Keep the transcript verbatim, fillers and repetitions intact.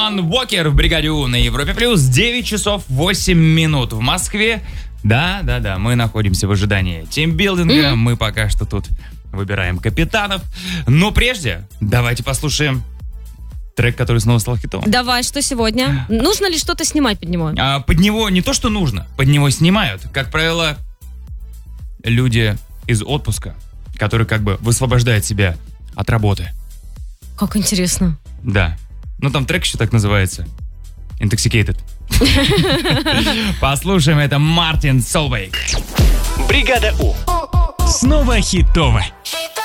Алан Уокер в бригаде У на Европе плюс. девять часов восемь минут в Москве. Да, да, да, мы находимся в ожидании тимбилдинга. Mm-hmm. Мы пока что тут выбираем капитанов. Но прежде давайте послушаем трек, который снова стал хитом. Давай, что сегодня? Нужно ли что-то снимать под него? А, под него не то, что нужно, под него снимают. Как правило, люди из отпуска, которые как бы высвобождают себя от работы. Как интересно. Да. Ну, там трек еще так называется. Intoxicated. Послушаем, это Мартин Солвейг. Бригада У. Снова хитово.